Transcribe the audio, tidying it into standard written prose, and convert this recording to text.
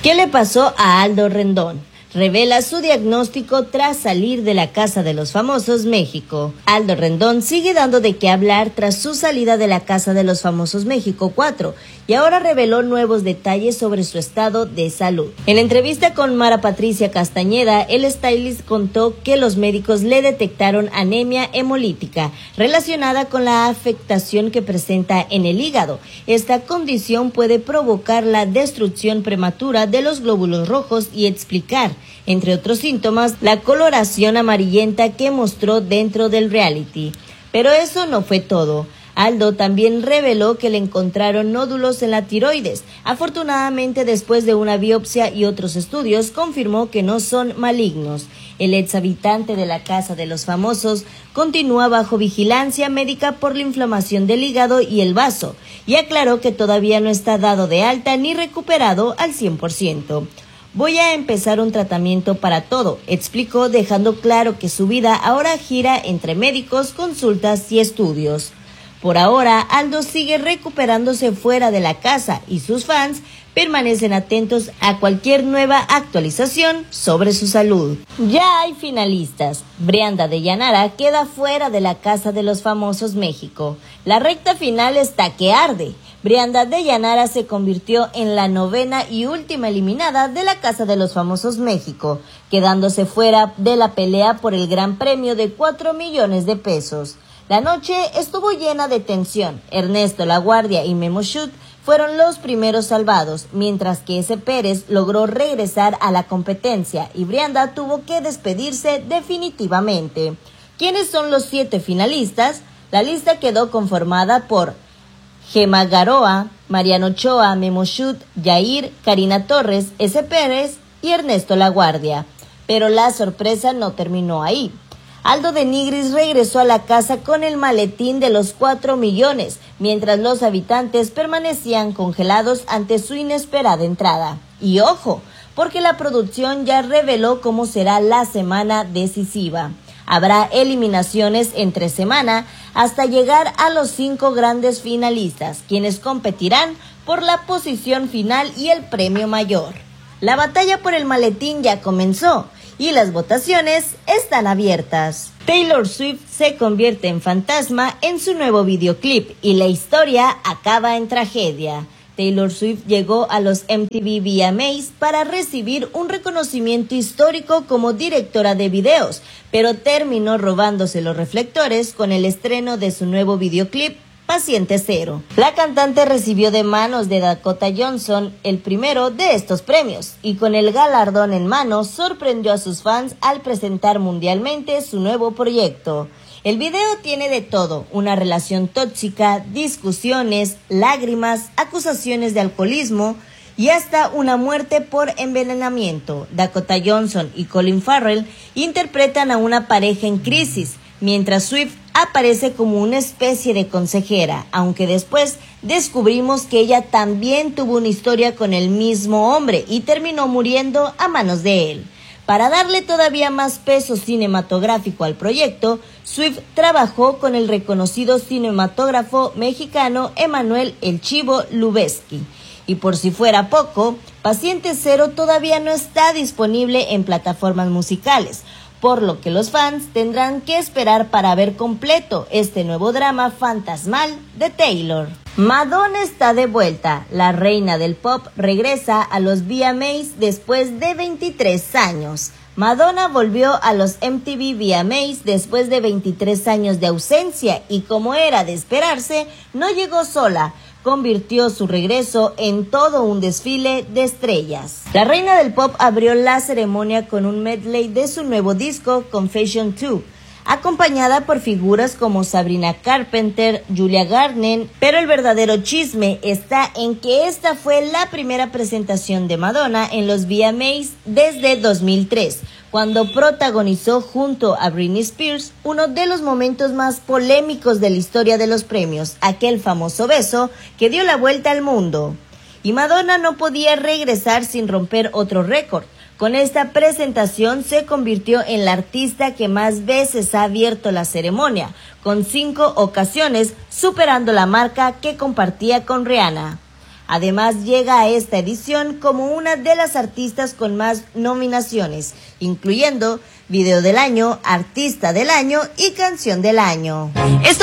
¿Qué le pasó a Aldo Rendón? Revela su diagnóstico tras salir de la Casa de los Famosos México. Aldo Rendón sigue dando de qué hablar tras su salida de la Casa de los Famosos México 4 y ahora reveló nuevos detalles sobre su estado de salud. En entrevista con Mara Patricia Castañeda, el stylist contó que los médicos le detectaron anemia hemolítica relacionada con la afectación que presenta en el hígado. Esta condición puede provocar la destrucción prematura de los glóbulos rojos y explicar, entre otros síntomas, la coloración amarillenta que mostró dentro del reality. Pero eso no fue todo. Aldo también reveló que le encontraron nódulos en la tiroides. Afortunadamente, después de una biopsia y otros estudios, confirmó que no son malignos. El ex habitante de la Casa de los Famosos continúa bajo vigilancia médica por la inflamación del hígado y el vaso, y aclaró que todavía no está dado de alta ni recuperado al 100%. Voy a empezar un tratamiento para todo, explicó, dejando claro que su vida ahora gira entre médicos, consultas y estudios. Por ahora, Aldo sigue recuperándose fuera de la casa y sus fans permanecen atentos a cualquier nueva actualización sobre su salud. Ya hay finalistas. Brianda de Llanara queda fuera de la Casa de los Famosos México. La recta final está que arde. Brianda de Llanara se convirtió en la 9ª y última eliminada de la Casa de los Famosos México, quedándose fuera de la pelea por el gran premio de 4 millones de pesos. La noche estuvo llena de tensión. Ernesto La Guardia y Memo Shoot fueron los primeros salvados, mientras que ese Pérez logró regresar a la competencia y Brianda tuvo que despedirse definitivamente. ¿Quiénes son los 7 finalistas? La lista quedó conformada por Gema Garoa, Mariano Ochoa, Memo Shoot, Yair, Karina Torres, S. Pérez y Ernesto La Guardia. Pero la sorpresa no terminó ahí. Aldo de Nigris regresó a la casa con el maletín de los 4 millones, mientras los habitantes permanecían congelados ante su inesperada entrada. Y ojo, porque la producción ya reveló cómo será la semana decisiva. Habrá eliminaciones entre semana hasta llegar a los 5 grandes finalistas, quienes competirán por la posición final y el premio mayor. La batalla por el maletín ya comenzó y las votaciones están abiertas. Taylor Swift se convierte en fantasma en su nuevo videoclip y la historia acaba en tragedia. Taylor Swift llegó a los MTV VMAs para recibir un reconocimiento histórico como directora de videos, pero terminó robándose los reflectores con el estreno de su nuevo videoclip Paciente Cero. La cantante recibió de manos de Dakota Johnson el primero de estos premios y con el galardón en mano sorprendió a sus fans al presentar mundialmente su nuevo proyecto. El video tiene de todo: una relación tóxica, discusiones, lágrimas, acusaciones de alcoholismo y hasta una muerte por envenenamiento. Dakota Johnson y Colin Farrell interpretan a una pareja en crisis, mientras Swift aparece como una especie de consejera, aunque después descubrimos que ella también tuvo una historia con el mismo hombre y terminó muriendo a manos de él. Para darle todavía más peso cinematográfico al proyecto, Swift trabajó con el reconocido cinematógrafo mexicano Emanuel El Chivo Lubezki. Y por si fuera poco, Paciente Cero todavía no está disponible en plataformas musicales, por lo que los fans tendrán que esperar para ver completo este nuevo drama fantasmal de Taylor. Madonna está de vuelta. La reina del pop regresa a los VMAs después de 23 años. Madonna volvió a los MTV VMAs después de 23 años de ausencia y, como era de esperarse, no llegó sola. Convirtió su regreso en todo un desfile de estrellas. La reina del pop abrió la ceremonia con un medley de su nuevo disco Confession 2, acompañada por figuras como Sabrina Carpenter, Julia Garner, pero el verdadero chisme está en que esta fue la primera presentación de Madonna en los VMAs desde 2003, cuando protagonizó junto a Britney Spears uno de los momentos más polémicos de la historia de los premios, aquel famoso beso que dio la vuelta al mundo. Y Madonna no podía regresar sin romper otro récord. Con esta presentación se convirtió en la artista que más veces ha abierto la ceremonia, con 5 ocasiones, superando la marca que compartía con Rihanna. Además, llega a esta edición como una de las artistas con más nominaciones, incluyendo Video del Año, Artista del Año y Canción del Año. Esto